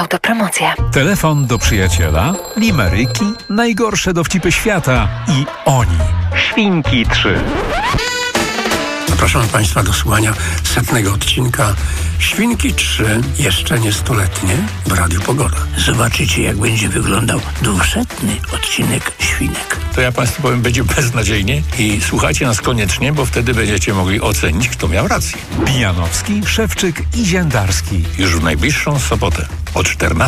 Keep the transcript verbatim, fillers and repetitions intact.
Autopromocja. Telefon do przyjaciela, limeryki, najgorsze dowcipy świata i oni. Świnki trzy. Zapraszam Państwa do słuchania setnego odcinka Świnki trzy, jeszcze nie stuletnie, w Radiu Pogoda. Zobaczycie, jak będzie wyglądał dwusetny odcinek Świnek. To ja Państwu powiem, będzie beznadziejnie i słuchajcie nas koniecznie, bo wtedy będziecie mogli ocenić, kto miał rację. Pijanowski, Szewczyk i Ziędarski. Już w najbliższą sobotę o czternastej.